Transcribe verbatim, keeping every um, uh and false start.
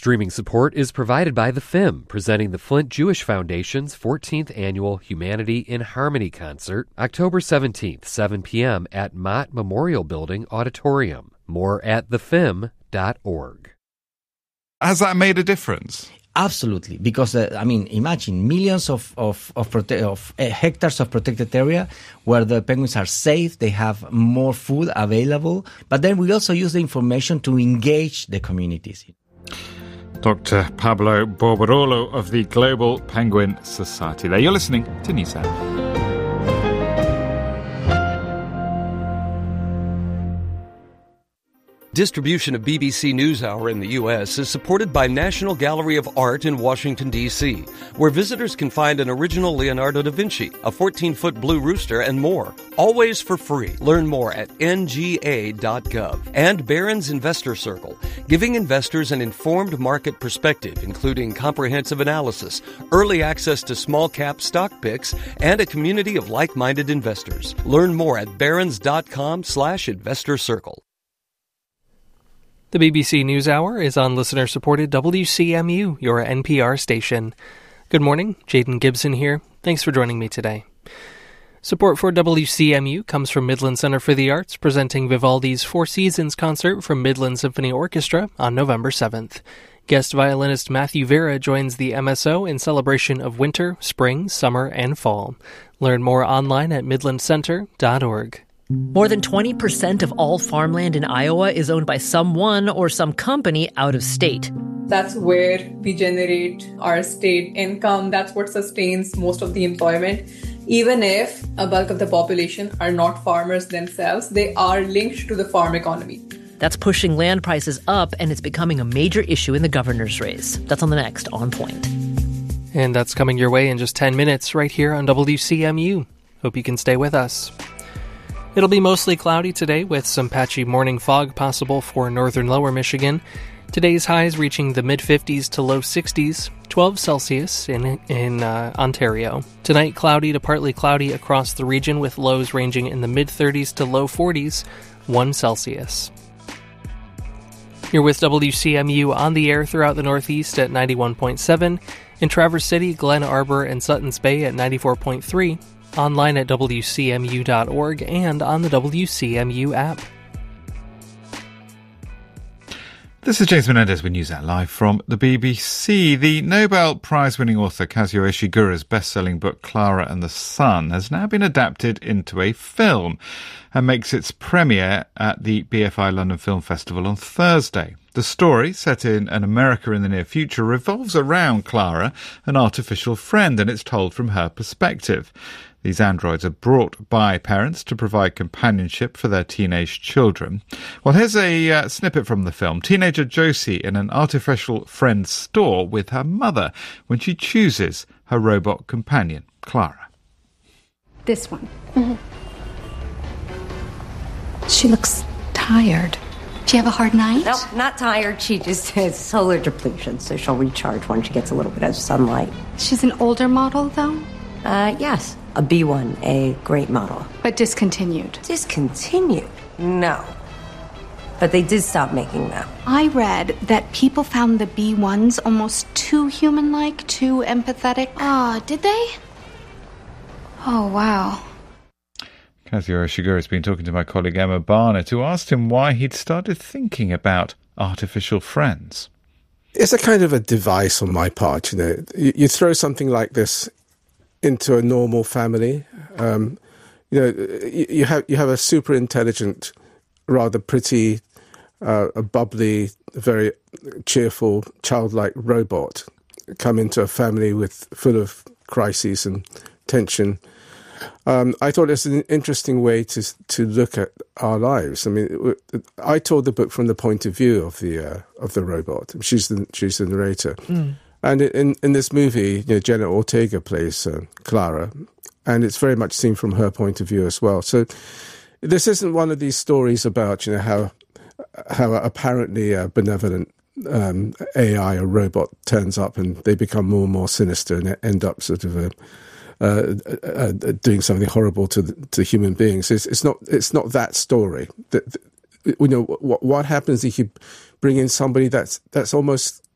Streaming support is provided by The F I M, presenting the Flint Jewish Foundation's fourteenth Annual Humanity in Harmony Concert, October seventeenth, seven p.m. at Mott Memorial Building Auditorium. More at the f i m dot org. Has that made a difference? Absolutely, because uh, I mean, imagine millions of of of, prote- of uh, hectares of protected area where the penguins are safe. They have more food available, but then we also use the information to engage the communities. Doctor Pablo Borbarolo of the Global Penguin Society. There, you're listening to NewsHour. Distribution of B B C NewsHour in the U S is supported by National Gallery of Art in Washington, D C, where visitors can find an original Leonardo da Vinci, a fourteen-foot blue rooster, and more. Always for free. Learn more at N G A dot gov. And Barron's Investor Circle, giving investors an informed market perspective, including comprehensive analysis, early access to small-cap stock picks, and a community of like-minded investors. Learn more at barrons.com slash investor circle. The B B C NewsHour is on listener-supported W C M U, your N P R station. Good morning, Jaden Gibson here. Thanks for joining me today. Support for W C M U comes from Midland Center for the Arts, presenting Vivaldi's Four Seasons concert from Midland Symphony Orchestra on November seventh. Guest violinist Matthew Vera joins the M S O in celebration of winter, spring, summer, and fall. Learn more online at midland center dot org. More than twenty percent of all farmland in Iowa is owned by someone or some company out of state. That's where we generate our state income. That's what sustains most of the employment. Even if a bulk of the population are not farmers themselves, they are linked to the farm economy. That's pushing land prices up, and it's becoming a major issue in the governor's race. That's on the next On Point. And that's coming your way in just ten minutes right here on W C M U. Hope you can stay with us. It'll be mostly cloudy today with some patchy morning fog possible for northern lower Michigan. Today's highs reaching the mid-fifties to low sixties, twelve Celsius in in uh, Ontario. Tonight, cloudy to partly cloudy across the region with lows ranging in the mid-thirties to low forties, one Celsius. You're with W C M U on the air throughout the Northeast at ninety-one point seven, in Traverse City, Glen Arbor, and Suttons Bay at ninety-four point three, online at W C M U dot org and on the W C M U app. This is James Menendez with NewsHour Live from the B B C. The Nobel Prize-winning author Kazuo Ishiguro's best-selling book Clara and the Sun has now been adapted into a film and makes its premiere at the B F I London Film Festival on Thursday. The story, set in an America in the near future, revolves around Clara, an artificial friend, and it's told from her perspective. These androids are brought by parents to provide companionship for their teenage children. Well, here's a uh, snippet from the film. Teenager Josie in an artificial friend store with her mother when she chooses her robot companion, Clara. This one. Mm-hmm. She looks tired. Do you have a hard night? No, not tired. She just has solar depletion, so she'll recharge when she gets a little bit of sunlight. She's an older model, though? Uh, yes. A B one, a great model. But discontinued. Discontinued? No. But they did stop making them. I read that people found the B ones almost too human-like, too empathetic. Ah, did they? Oh, wow. Kazuo Ishiguro has been talking to my colleague Emma Barnett, who asked him why he'd started thinking about artificial friends. It's a kind of a device on my part, you know. You, you throw something like this into a normal family. Um, you know, you, you have you have a super intelligent, rather pretty, uh, a bubbly, very cheerful, childlike robot come into a family with full of crises and tension. Um, I thought it's an interesting way to to look at our lives. I mean, I told the book from the point of view of the uh, of the robot. She's the she's the narrator. Mm. And in, in this movie, you know, Jenna Ortega plays uh, Clara, and it's very much seen from her point of view as well. So this isn't one of these stories about, you know, how how apparently a benevolent um, A I or robot turns up and they become more and more sinister and end up sort of a, uh, uh, doing something horrible to the, to human beings. It's, it's not it's not that story. That, you know, what what happens if you bring in somebody that's that's almost